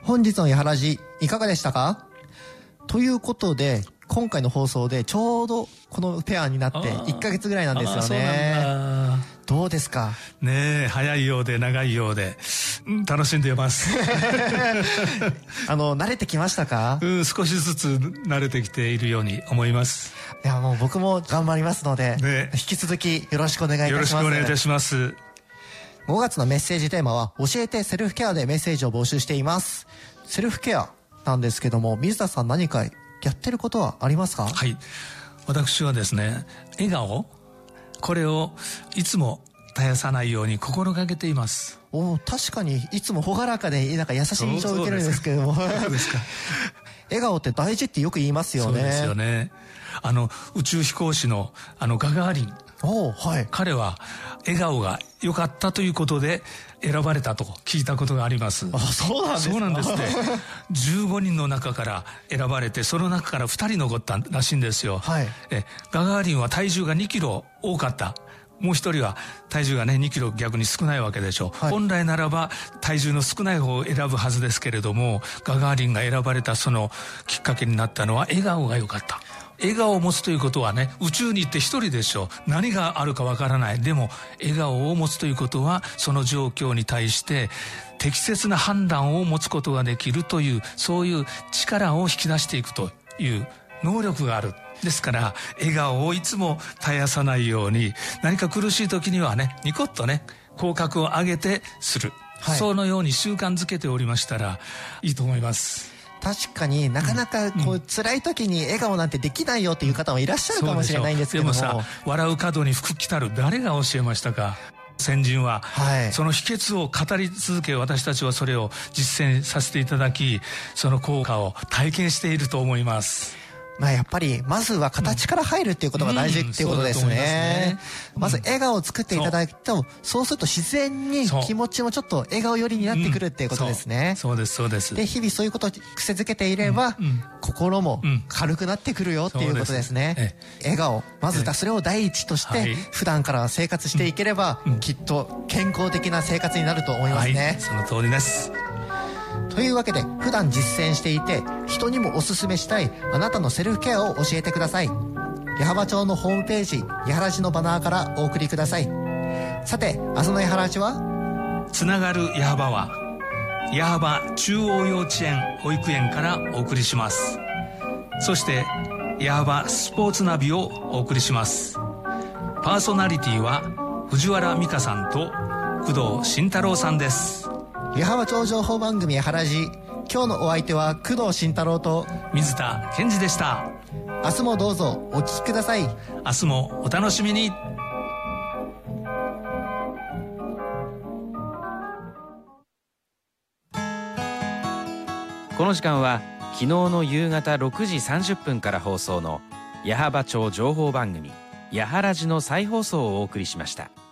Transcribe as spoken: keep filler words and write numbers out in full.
本日のやはらじいかがでしたか？ということで今回の放送でちょうどこのペアになっていっかげつぐらいなんですよね。 そうなんだ。 どうですか？ ねえ、早いようで長いようで、うん、楽しんでますあの慣れてきましたか？ うん、少しずつ慣れてきているように思います。 いやもう僕も頑張りますので、ね、引き続きよろしくお願いいたします。 よろしくお願いいたします。 ごがつのメッセージテーマは教えてセルフケアでメッセージを募集しています。セルフケアなんですけども、水田さん何かやってることはありますか？ はい、私はですね、笑顔、これをいつも絶やさないように心がけています。 お、確かにいつも朗らかでなんか優しい印象を受けるんですけれども、そうですか。笑顔って大事ってよく言いますよね。 そうですよね。あの宇宙飛行士のあのガガーリン、 お、はい、 彼は笑顔が良かったということで選ばれたと聞いたことがあります。 あ、そうなんですか。 そうなんですね。じゅうごにんの中から選ばれて、その中からふたり残ったらしいんですよ。はい、えガガーリンは体重がにキロ多かった。もう一人は体重がねにキロ逆に少ないわけでしょう、はい、本来ならば体重の少ない方を選ぶはずですけれども、ガガーリンが選ばれたそのきっかけになったのは笑顔が良かった。笑顔を持つということはね、宇宙に行って一人でしょう。何があるかわからない。でも笑顔を持つということは、その状況に対して適切な判断を持つことができるという、そういう力を引き出していくという能力がある。ですから笑顔をいつも絶やさないように、何か苦しい時にはね、ニコッとね、口角を上げてする、はい、そのように習慣づけておりましたらいいと思います。 確かになかなかこう、うん、辛い時に笑顔なんてできないよっていう方もいらっしゃるかもしれないんですけども、 でもさ、笑う角に福来たる、誰が教えましたか？先人は、はい、その秘訣を語り続け、私たちはそれを実践させていただき、その効果を体験していると思います。 まあやっぱりまずは形から入るっていうことが大事っていうことですね。まず笑顔を作っていただくと、そうすると自然に気持ちもちょっと笑顔寄りになってくるっていうことですね。 そうですそうです。 で日々そういうことを癖づけていれば、心も軽くなってくるよっていうことですね。笑顔、まずそれを第一として普段から生活していければ、きっと健康的な生活になると思いますね。 はい、その通りです。 というわけで普段実践していて人にもおすすめしたいあなたのセルフケアを教えてください。矢巾町のホームページやはらじのバナーからお送りください。さて明日のやはらじは、 つながる矢巾は矢巾中央幼稚園保育園からお送りします。そして矢巾スポーツナビをお送りします。パーソナリティは藤原美香さんと工藤慎太郎さんです。 矢巾町情報番組やはらじ、今日のお相手は工藤慎太郎と水田健二でした。 明日もどうぞお聞きください。 明日もお楽しみに。 この時間は昨日の夕方ろくじさんじゅっぷんから放送の矢巾町情報番組やはらじの再放送をお送りしました。